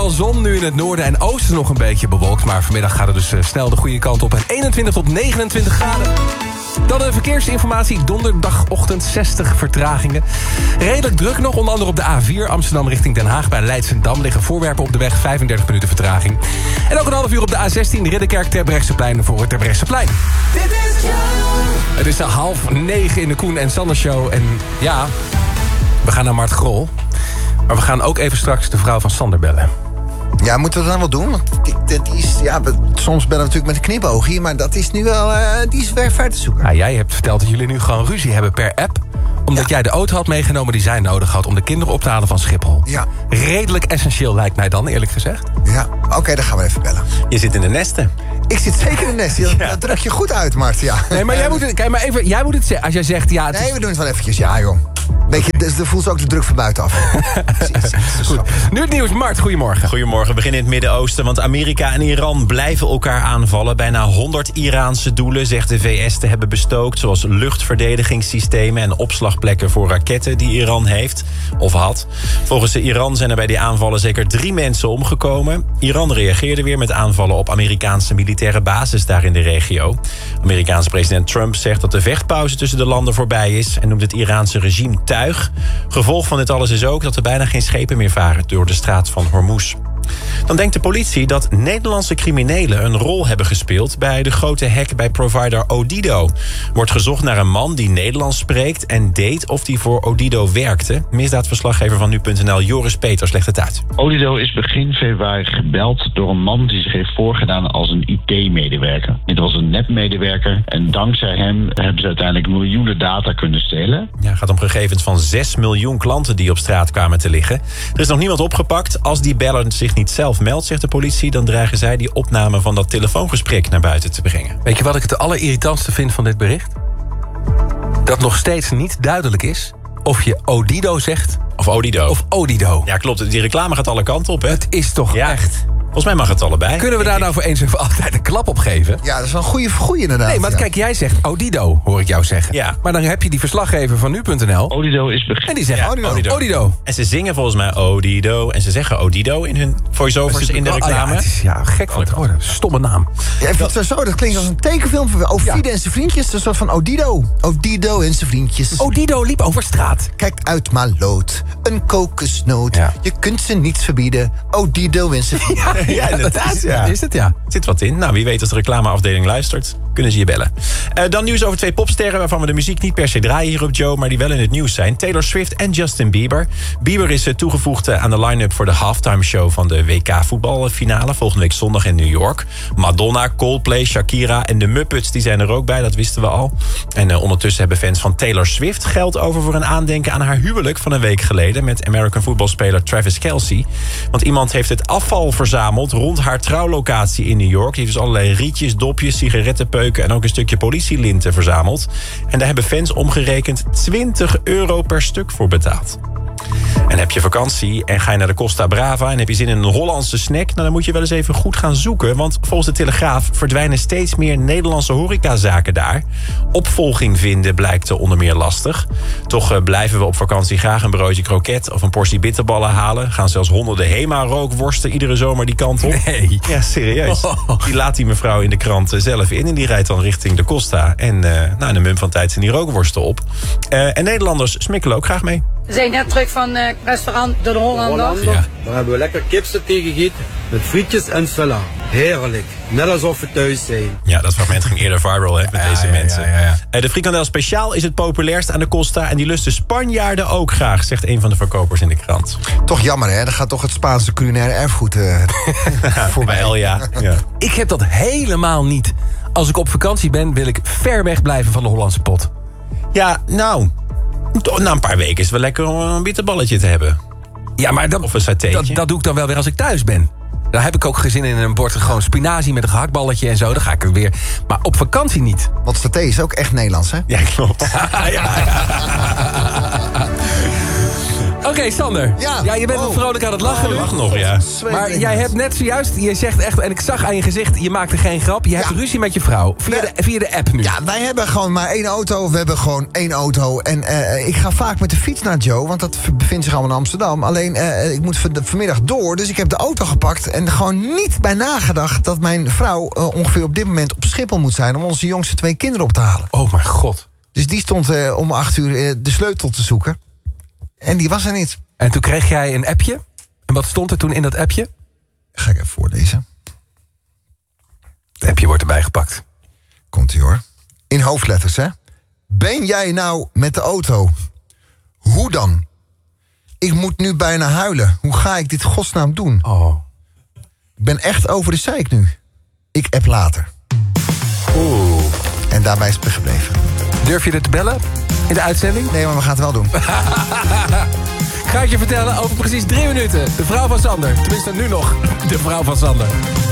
wel zon, nu in het noorden en oosten nog een beetje bewolkt. Maar vanmiddag gaat het dus snel de goede kant op. En 21 tot 29 graden. Dan de verkeersinformatie. Donderdagochtend 60 vertragingen. Redelijk druk nog, onder andere op de A4 Amsterdam richting Den Haag. Bij Leidschendam liggen voorwerpen op de weg, 35 minuten vertraging. En ook een half uur op de A16 Ridderkerk Terbrechtseplein voor het Terbrechtseplein. Dit is jou. Het is 8:30 in de Koen en Sander Show. En ja, we gaan naar Mart Grol. Maar we gaan ook even straks de vrouw van Sander bellen. Ja, moeten we dat dan wel doen? Want soms bellen we natuurlijk met een knipoog hier... maar dat is nu wel, die is weer ver te zoeken. Nou, jij hebt verteld dat jullie nu gewoon ruzie hebben per app... omdat jij de auto had meegenomen die zij nodig had... om de kinderen op te halen van Schiphol. Ja. Redelijk essentieel lijkt mij dan, eerlijk gezegd. Ja, oké, dan gaan we even bellen. Je zit in de nesten. Ik zit zeker in de nest. Dat druk je goed uit, Mart. Ja. Nee, maar jij moet het zeggen. Als jij zegt, ja... Nee, we doen het wel eventjes. Ja, joh. Beetje, dus dan voelt ze ook de druk van buitenaf. Goed. Nu het nieuws. Mart, goedemorgen. Goedemorgen. We beginnen in het Midden-Oosten, want Amerika en Iran blijven elkaar aanvallen. Bijna 100 Iraanse doelen zegt de VS te hebben bestookt... zoals luchtverdedigingssystemen en opslagplekken voor raketten die Iran heeft of had. Volgens de Iran zijn er bij die aanvallen zeker 3 mensen omgekomen. Iran reageerde weer met aanvallen op Amerikaanse militaire bases daar in de regio. Amerikaanse president Trump zegt dat de vechtpauze tussen de landen voorbij is... en noemt het Iraanse regime tuig. Gevolg van dit alles is ook dat er bijna geen schepen meer varen door de straat van Hormuz. Dan denkt de politie dat Nederlandse criminelen een rol hebben gespeeld... bij de grote hack bij provider Odido. Wordt gezocht naar een man die Nederlands spreekt... en deed of die voor Odido werkte. Misdaadverslaggever van nu.nl Joris Peters legt het uit. Odido is begin februari gebeld door een man die zich heeft voorgedaan als een IT-medewerker. Dit was een nepmedewerker en dankzij hem hebben ze uiteindelijk miljoenen data kunnen stelen. Ja, het gaat om gegevens van 6 miljoen klanten die op straat kwamen te liggen. Er is nog niemand opgepakt. Als die beller zich niet zelf meldt, zegt de politie... dan dreigen zij die opname van dat telefoongesprek naar buiten te brengen. Weet je wat ik het allerirritantste vind van dit bericht? Dat nog steeds niet duidelijk is of je Odido zegt... Of Odido. Of Odido. Ja, klopt. Die reclame gaat alle kanten op, hè? Het is toch echt... Volgens mij mag het allebei. Kunnen we daar nou voor eens en voor altijd een klap op geven? Ja, dat is wel een goeie inderdaad. Nee, maar kijk, jij zegt Odido, hoor ik jou zeggen. Ja. Maar dan heb je die verslaggever van nu.nl. Odido is begin. En die zegt Ja, Odido. En ze zingen volgens mij Odido. En ze zeggen Odido in hun voice-overs in de reclame. Ja, het is gek van het worden. Stomme naam. Ja, ik vind het zo, dat klinkt als een tekenfilm van Ovide en zijn vriendjes. Een soort van Odido. Odido en zijn vriendjes. Odido liep over straat. Kijk uit, maloot. Een kokosnoot. Ja. Je kunt ze niets verbieden. Odido en zijn vriendjes. Ja, inderdaad. Ja. Is het, ja. Zit wat in. Nou, wie weet als de reclameafdeling luistert, kunnen ze je bellen. Dan nieuws over 2 popsterren waarvan we de muziek niet per se draaien hier op Joe, maar die wel in het nieuws zijn. Taylor Swift en Justin Bieber. Bieber is toegevoegd aan de line-up voor de halftime show van de WK voetbalfinale volgende week zondag in New York. Madonna, Coldplay, Shakira en de Muppets die zijn er ook bij, dat wisten we al. En ondertussen hebben fans van Taylor Swift geld over voor een aandenken aan haar huwelijk van een week geleden met American voetbalspeler Travis Kelce. Want iemand heeft het afval verzameld rond haar trouwlocatie in New York. Die heeft dus allerlei rietjes, dopjes, sigarettenpeuken en ook een stukje politielinten verzameld. En daar hebben fans omgerekend €20 per stuk voor betaald. En heb je vakantie en ga je naar de Costa Brava en heb je zin in een Hollandse snack, nou dan moet je wel eens even goed gaan zoeken, want volgens de Telegraaf verdwijnen steeds meer Nederlandse horecazaken daar. Opvolging vinden blijkt onder meer lastig. Toch blijven we op vakantie graag een broodje kroket of een portie bitterballen halen. Gaan zelfs honderden Hema-rookworsten iedere zomer die kant op. Nee. Ja, serieus. Die laat die mevrouw in de krant zelf in en die rijdt dan richting de Costa. En na een mum van tijd zijn die rookworsten op. En Nederlanders smikkelen ook graag mee. We zijn net terug van restaurant De Hollander. Ja. Dan hebben we lekker kipsaté gegeten met frietjes en sala. Heerlijk. Net alsof we thuis zijn. Ja, dat fragment ging eerder viral met deze mensen. Ja. De frikandel speciaal is het populairst aan de Costa en die lusten Spanjaarden ook graag, zegt een van de verkopers in de krant. Toch jammer, hè? Dan gaat toch het Spaanse culinaire erfgoed voorbij. Bij Elja. Ja. Ik heb dat helemaal niet. Als ik op vakantie ben, wil ik ver weg blijven van de Hollandse pot. Ja, nou, na een paar weken is het wel lekker om een bitterballetje te hebben. Ja, maar Of een satéetje. dat doe ik dan wel weer als ik thuis ben. Daar heb ik ook gezin in een bord gewoon spinazie met een gehaktballetje en zo. Dan ga ik er weer. Maar op vakantie niet. Want saté is ook echt Nederlands, hè? Ja, klopt. Oké, Sander. Ja, je bent wel vrolijk aan het lachen nu. Lach nog, ja. Maar jij hebt net zojuist, je zegt echt, en ik zag aan je gezicht, je maakte geen grap. Je hebt ruzie met je vrouw. Via de app nu. Ja, wij hebben gewoon maar 1 auto. We hebben gewoon 1 auto. En ik ga vaak met de fiets naar Joe, want dat bevindt zich allemaal in Amsterdam. Alleen, ik moet vanmiddag door, dus ik heb de auto gepakt. En gewoon niet bij nagedacht dat mijn vrouw ongeveer op dit moment op Schiphol moet zijn om onze jongste 2 kinderen op te halen. Oh mijn god. Dus die stond om 8 uur de sleutel te zoeken. En die was er niet. En toen kreeg jij een appje. En wat stond er toen in dat appje? Ga ik even voorlezen. Het appje wordt erbij gepakt. Komt-ie hoor. In hoofdletters, hè. Ben jij nou met de auto? Hoe dan? Ik moet nu bijna huilen. Hoe ga ik dit godsnaam doen? Oh. Ik ben echt over de zeik nu. Ik app later. Oeh. En daarbij is het gebleven. Durf je dit te bellen in de uitzending? Nee, maar we gaan het wel doen. Ik ga het je vertellen over precies 3 minuten. De vrouw van Sander. Tenminste, nu nog. De vrouw van Sander.